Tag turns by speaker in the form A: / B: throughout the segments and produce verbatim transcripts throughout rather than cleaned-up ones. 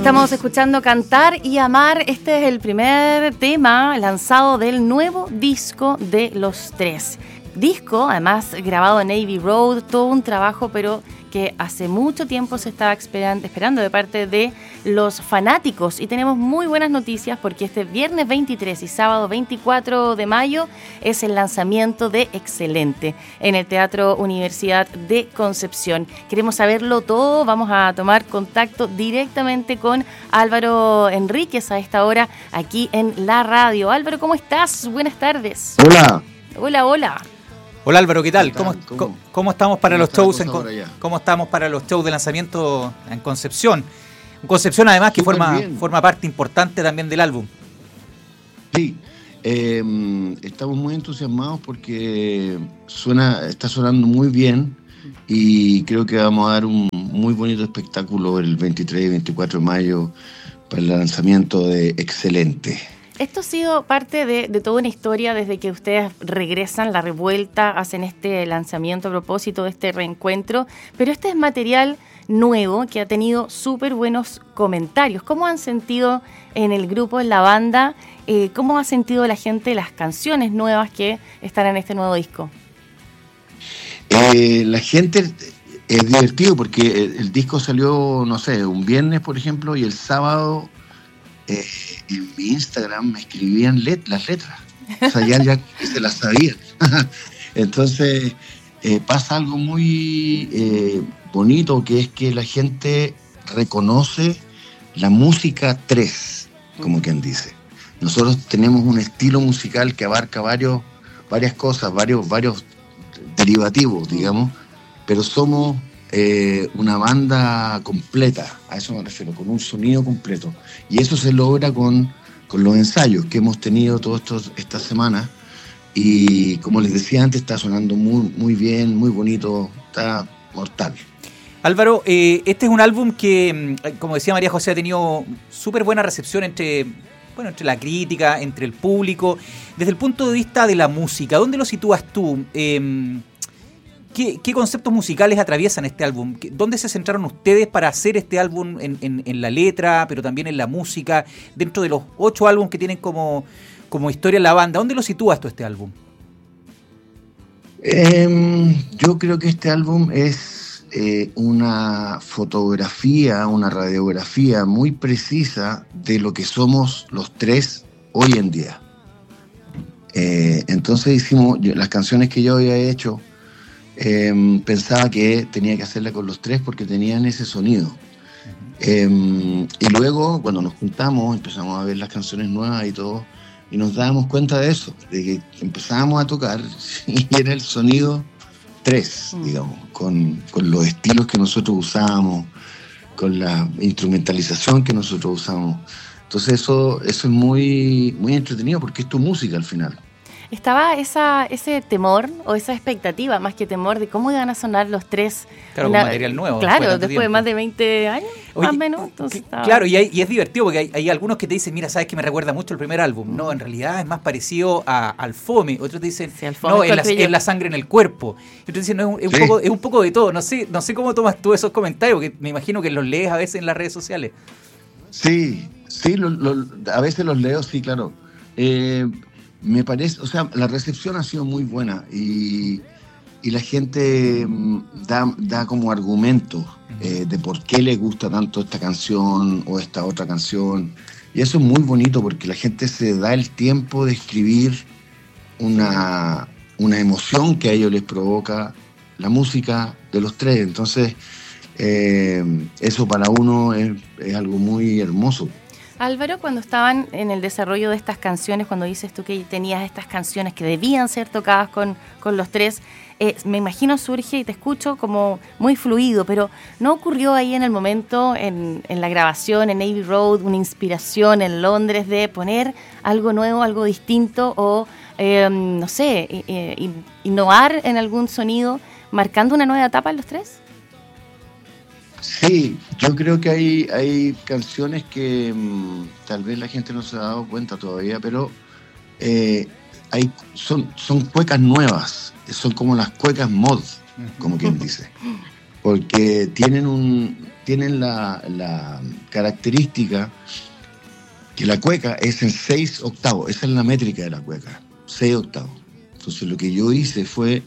A: Estamos escuchando Cantar y Amar. Este es el primer tema lanzado del nuevo disco de Los Tres. Disco, además grabado en Abbey Road, todo un trabajo, pero que hace mucho tiempo se estaba esperando, esperando de parte de los fanáticos. Y tenemos muy buenas noticias porque este viernes veintitrés y sábado veinticuatro de mayo es el lanzamiento de Excelente en el Teatro Universidad de Concepción. Queremos saberlo todo, vamos a tomar contacto directamente con Álvaro Enríquez a esta hora aquí en la radio. Álvaro, ¿cómo estás? Buenas tardes.
B: Hola.
A: Hola, hola.
C: Hola Álvaro, ¿qué tal? ¿Cómo, ¿Cómo, ¿Cómo estamos para los shows en, ¿Cómo estamos para los shows de lanzamiento en Concepción? Concepción además que forma, forma parte importante también del álbum.
B: Sí, eh, estamos muy entusiasmados porque suena, está sonando muy bien y creo que vamos a dar un muy bonito espectáculo el veintitrés y veinticuatro de mayo para el lanzamiento de Excelente.
A: Esto ha sido parte de, de toda una historia desde que ustedes regresan, La Revuelta, hacen este lanzamiento a propósito de este reencuentro, pero este es material nuevo que ha tenido súper buenos comentarios. ¿Cómo han sentido en el grupo, en la banda, eh, cómo ha sentido la gente las canciones nuevas que están en este nuevo disco?
B: Eh, la gente es divertido porque el, el disco salió, no sé, un viernes, por ejemplo, y el sábado... Eh, en mi Instagram me escribían let- las letras, o sea, ya, ya se las sabían. Entonces eh, pasa algo muy eh, bonito, que es que la gente reconoce la música tres, como quien dice. Nosotros tenemos un estilo musical que abarca varios, varias cosas, varios, varios derivativos, digamos, pero somos Eh, una banda completa, a eso me refiero, con un sonido completo. Y eso se logra con, con los ensayos que hemos tenido todas estas semanas. Y como les decía antes, está sonando muy, muy bien, muy bonito, está mortal.
C: Álvaro, eh, este es un álbum que, como decía María José, ha tenido súper buena recepción entre, bueno, entre la crítica, entre el público. Desde el punto de vista de la música, ¿dónde lo sitúas tú? Eh, ¿Qué, ¿Qué conceptos musicales atraviesan este álbum? ¿Dónde se centraron ustedes para hacer este álbum en, en, en la letra, pero también en la música? Dentro de los ocho álbumes que tienen como, como historia la banda, ¿dónde lo sitúas tú este álbum?
B: Eh, yo creo que este álbum es eh, una fotografía, una radiografía muy precisa de lo que somos los tres hoy en día. Eh, entonces hicimos las canciones que yo había hecho. Eh, pensaba que tenía que hacerla con los tres porque tenían ese sonido. Eh, y luego, cuando nos juntamos, empezamos a ver las canciones nuevas y todo, y nos dábamos cuenta de eso, de que empezábamos a tocar y era el sonido tres, digamos, con, con los estilos que nosotros usábamos, con la instrumentalización que nosotros usamos. Entonces eso, eso es muy, muy entretenido porque es tu música al final.
A: ¿Estaba esa, ese temor o esa expectativa, más que temor, de cómo iban a sonar los tres?
C: Claro,
A: una,
C: un material nuevo.
A: Claro,
C: después de,
A: después de más de veinte años, Oye, más o menos. Entonces
C: que,
A: estaba...
C: Claro, y, hay, y es divertido porque hay, hay algunos que te dicen, mira, sabes que me recuerda mucho el primer álbum. Mm. No, en realidad es más parecido a, al Fome. Otros te dicen, sí, no, es la, es la sangre en el cuerpo. Y otros dicen, no, es un, sí. poco, es un poco de todo. No sé, no sé cómo tomas tú esos comentarios, porque me imagino que los lees a veces en las redes sociales.
B: Sí, sí, lo, lo, a veces los leo, sí, claro. Eh... Me parece, o sea, la recepción ha sido muy buena y, y la gente da, da como argumentos eh, de por qué le gusta tanto esta canción o esta otra canción. Y eso es muy bonito porque la gente se da el tiempo de escribir una, una emoción que a ellos les provoca la música de los tres. Entonces, eh, eso para uno es, es algo muy hermoso.
A: Álvaro, cuando estaban en el desarrollo de estas canciones, cuando dices tú que tenías estas canciones que debían ser tocadas con, con los tres, eh, me imagino surge y te escucho como muy fluido, pero ¿no ocurrió ahí en el momento, en, en la grabación, en Abbey Road, una inspiración en Londres de poner algo nuevo, algo distinto o, eh, no sé, eh, innovar en algún sonido, marcando una nueva etapa en los tres?
B: Sí, yo creo que hay, hay canciones que mmm, tal vez la gente no se ha dado cuenta todavía, pero eh, hay, son, son cuecas nuevas, son como las cuecas mod, como quien dice, porque tienen un, tienen la, la característica que la cueca es en seis octavos. Esa es la métrica de la cueca, seis octavos. Entonces lo que yo hice fue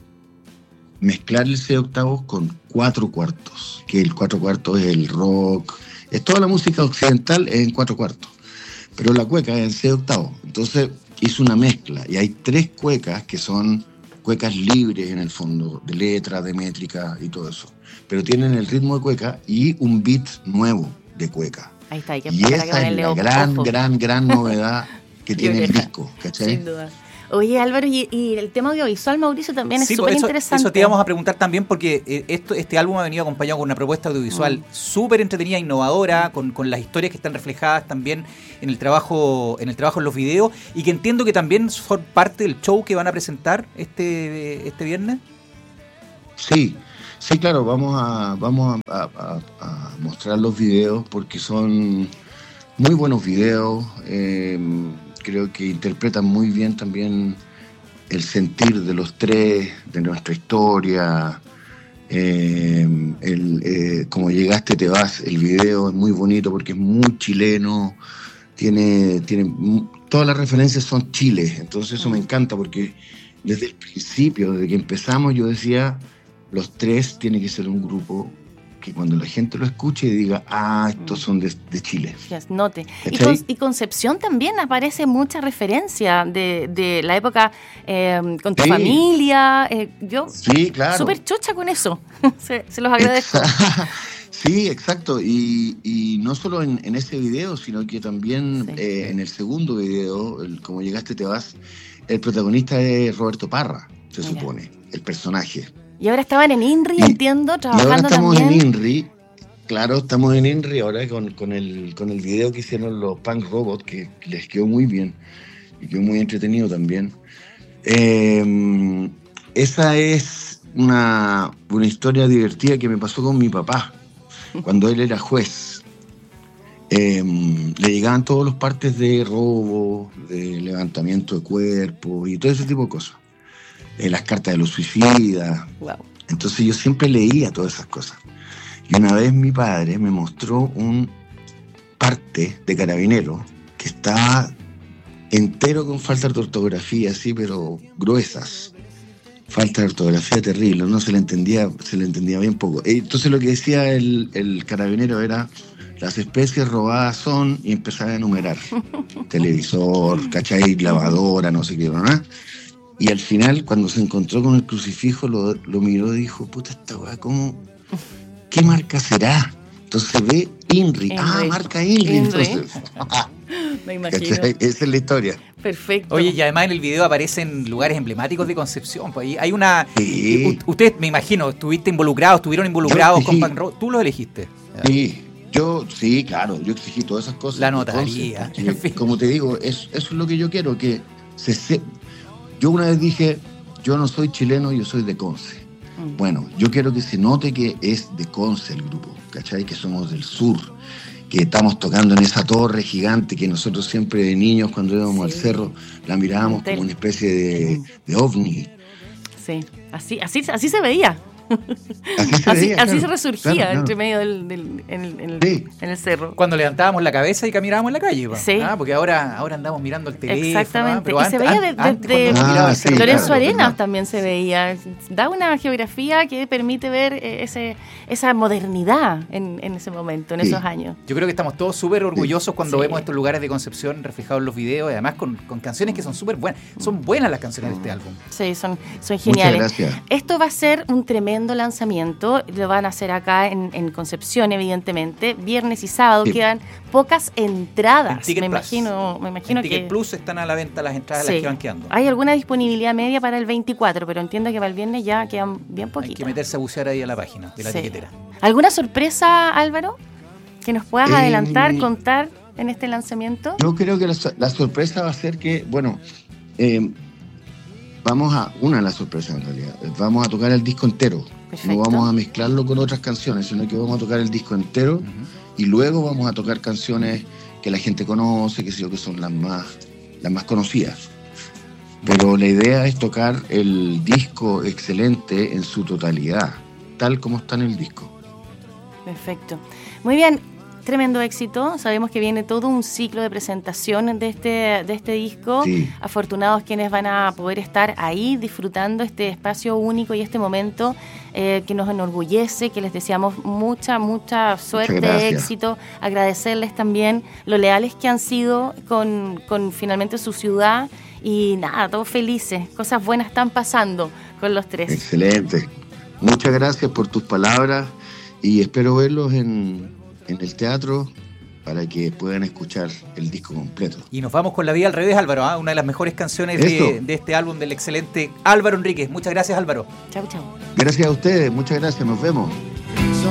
B: mezclar el seis octavos con cuatro cuartos, que el cuatro cuartos es el rock, es toda la música occidental es en cuatro cuartos, pero la cueca es en seis octavos. Entonces hice una mezcla y hay tres cuecas que son cuecas libres en el fondo, de letra, de métrica y todo eso, pero tienen el ritmo de cueca y un beat nuevo de cueca.
A: Ahí está, hay que,
B: y
A: para
B: esa
A: que
B: es la
A: ojo.
B: gran, gran, gran novedad que tiene el disco, ¿cachai?
A: Sin duda. Oye, Álvaro, y, y el tema audiovisual, Mauricio, también es
C: Sí,
A: súper
C: pues eso,
A: interesante.
C: eso te íbamos a preguntar también, porque eh, esto, este álbum ha venido acompañado con una propuesta audiovisual
A: Mm.
C: súper entretenida, innovadora, con, con las historias que están reflejadas también en el trabajo en el trabajo en los videos, y que entiendo que también son parte del show que van a presentar este, este viernes.
B: Sí, sí, claro, vamos a, vamos a, a- a mostrar los videos porque son muy buenos videos. eh, creo que interpretan muy bien también el sentir de los tres, de nuestra historia. eh, el, eh, Como llegaste te vas, el video es muy bonito porque es muy chileno, tiene, tiene mu- todas las referencias son Chile, entonces eso me encanta porque desde el principio, desde que empezamos, yo decía, los tres tiene que ser un grupo que cuando la gente lo escuche diga, ah, estos son de, de Chile.
A: Yes, note. Y,
B: ¿Cachai?
A: con, y Concepción también aparece mucha referencia de, de la época eh, con tu
B: Sí.
A: familia. eh, yo
B: Sí, claro.
A: súper chocha con eso. se, se los agradezco.
B: Exa- Sí, exacto. Y, y no solo en, en ese video, sino que también
A: Sí.
B: eh, en el segundo video, el Como llegaste te vas, el protagonista es Roberto Parra, se
A: Mira.
B: supone, el personaje.
A: Y ahora estaban en INRI,
B: Y-
A: entiendo,
B: Y ahora
A: trabajando
B: estamos
A: también.
B: en INRI, claro, estamos en INRI ahora con, con, el, con el video que hicieron los Punk Robots, que les quedó muy bien y quedó muy entretenido también. Eh, esa es una, una historia divertida que me pasó con mi papá, cuando él era juez. Eh, le llegaban todos los partes de robo, de levantamiento de cuerpos y todo ese tipo de cosas. Eh, las cartas de los suicidas.
A: Wow.
B: Entonces yo siempre leía todas esas cosas. Y una vez mi padre me mostró un parte de carabinero que estaba entero con faltas de ortografía, así, pero gruesas. Falta de ortografía terrible, no se le entendía, se le entendía bien poco. Entonces lo que decía el, el carabinero era, las especies robadas son, y empezaba a enumerar. Televisor, ¿cachai? Lavadora, no sé qué, ¿no? Y al final, cuando se encontró con el crucifijo, lo, lo miró y dijo, puta, esta weá, ¿cómo? ¿Qué marca será? Entonces se ve INRI. Ah,
A: INRI.
B: marca INRI.
A: INRI.
B: Entonces,
A: Me imagino.
B: ¿cachai? Esa es la historia.
A: Perfecto.
C: Oye, y además en el video aparecen lugares emblemáticos de Concepción. Pues ahí hay una.
B: Sí.
C: U- Usted, me imagino, estuviste involucrado, estuvieron involucrados
B: Yo
C: con
B: exigí.
C: Punk Rock. Tú lo elegiste.
B: Sí, yo, sí, claro, yo exigí todas esas cosas.
C: La
B: Entonces,
C: notaría,
B: porque,
C: en fin.
B: como te digo, es, eso es lo que yo quiero, que se, se- yo una vez dije, yo no soy chileno, yo soy de Conce.
A: Mm.
B: Bueno, yo quiero que se note que es de Conce el grupo, ¿cachai? Que somos del sur, que estamos tocando en esa torre gigante que nosotros siempre de niños cuando íbamos
A: Sí.
B: al cerro la mirábamos
A: Hotel.
B: como una especie de, de ovni.
A: Sí, así, así, así se veía.
B: Así se,
A: Así,
B: veía,
A: así
B: claro,
A: se resurgía
B: claro, claro.
A: entre medio del, del en, el, en el-
B: Sí.
A: en el cerro.
C: Cuando levantábamos la cabeza y caminábamos en la calle. pues.
A: Sí.
C: Ah, porque ahora, ahora andamos mirando el teléfono.
A: Exactamente.
C: ah, pero
A: Y
C: antes-
A: se veía
C: an-
A: de-
C: antes
A: desde
C: cuando uno miraba el
B: Ah,
C: cerro,
B: sí,
A: Lorenzo
B: claro,
A: Arenas
B: verdad.
A: también se veía. Da una geografía que permite ver eh, ese, esa modernidad en, en ese momento, en
B: Sí.
A: esos años.
C: Yo creo que estamos todos súper orgullosos cuando
A: Sí.
C: vemos estos lugares de Concepción reflejados en los videos y además con, con canciones que son súper buenas. Son buenas las canciones de este álbum.
A: Sí, son, son
B: Muchas
A: geniales.
B: gracias.
A: Esto va a ser un tremendo lanzamiento. Lo van a hacer acá en, en Concepción, evidentemente. Viernes y sábado
B: Sí.
A: quedan pocas entradas.
C: En Ticket
A: Me
C: Plus.
A: imagino, me imagino
C: En Ticket
A: que.
C: Plus están a la venta las entradas
A: Sí.
C: las que van quedando.
A: Hay alguna disponibilidad media para el veinticuatro, pero entiendo que para el viernes ya quedan bien
C: Hay que
A: poquitas.
C: meterse a bucear ahí a la página de la
A: Sí.
C: etiquetera.
A: ¿Alguna sorpresa, Álvaro? Que nos puedas
B: Eh,
A: adelantar, contar en este lanzamiento.
B: Yo creo que la, so- la sorpresa va a ser que, bueno, eh, vamos a, una de las sorpresas en realidad, eh, vamos a tocar el disco entero.
A: Perfecto.
B: No vamos a mezclarlo con otras canciones, sino que vamos a tocar el disco entero
C: Ujú.
B: y luego vamos a tocar canciones que la gente conoce, que sé yo, que son las más, las más conocidas. Pero la idea es tocar el disco excelente en su totalidad, tal como está en el disco.
A: Perfecto. Muy bien. Tremendo éxito, sabemos que viene todo un ciclo de presentación de este, de este disco.
B: Sí.
A: Afortunados quienes van a poder estar ahí disfrutando este espacio único y este momento eh, que nos enorgullece, que les deseamos mucha, mucha suerte, éxito, agradecerles también lo leales que han sido con, con finalmente su ciudad y nada, todos felices, cosas buenas están pasando con los tres.
B: Excelente, muchas gracias por tus palabras y espero verlos en... en el teatro para que puedan escuchar el disco completo.
C: Y nos vamos con La vida al revés, Álvaro, ¿eh? Una de las mejores canciones de, de este álbum del excelente Álvaro Enríquez. Muchas gracias, Álvaro.
A: Chau, chau.
B: Gracias a ustedes, muchas gracias, nos vemos.